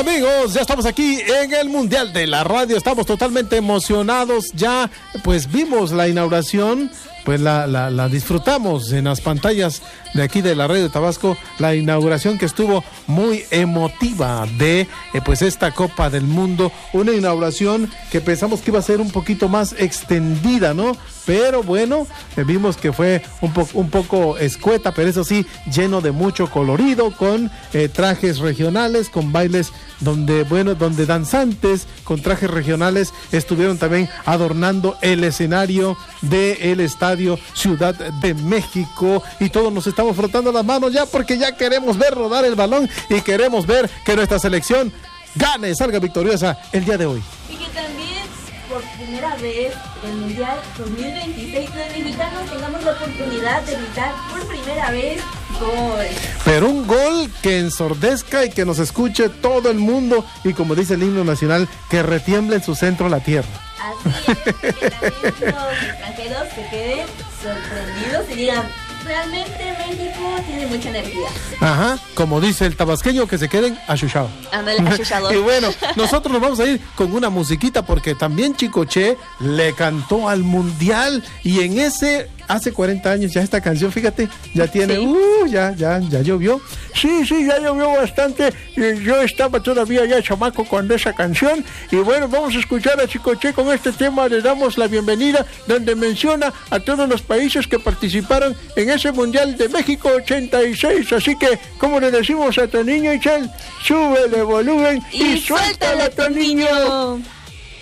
amigos, ya estamos aquí en el Mundial de la Radio, estamos totalmente emocionados, ya pues vimos la inauguración, pues la disfrutamos en las pantallas de aquí de la Radio de Tabasco, la inauguración que estuvo muy emotiva de pues esta Copa del Mundo, una inauguración que pensamos que iba a ser un poquito más extendida, ¿no? Pero bueno, vimos que fue un poco escueta, pero eso sí, lleno de mucho colorido, con trajes regionales, con bailes donde danzantes con trajes regionales estuvieron también adornando el escenario del Estadio Ciudad de México, y todos nos estamos frotando las manos ya porque ya queremos ver rodar el balón y queremos ver que nuestra selección gane, salga victoriosa el día de hoy. Y que también por primera vez en el Mundial 2026 los mexicanos tengamos la oportunidad de gritar por primera vez gol. Pero un gol que ensordezca y que nos escuche todo el mundo, y como dice el himno nacional, que retiemble en su centro la tierra. Así es, que también los extranjeros se queden sorprendidos y digan, realmente México tiene mucha energía. Ajá, como dice el tabasqueño, que se queden achuchados. Ándale, achuchados. Y bueno, nosotros nos vamos a ir con una musiquita porque también Chicoche le cantó al Mundial, y en ese, hace 40 años ya esta canción, fíjate, ya tiene, sí. ya llovió. Sí, ya llovió bastante. Yo estaba todavía ya chamaco cuando esa canción. Y bueno, vamos a escuchar a Chicoche con este tema. Le damos la bienvenida, donde menciona a todos los países que participaron en ese Mundial de México 86. Así que, como le decimos a tu niño, Ichel, súbele volumen y suéltale a tu niño.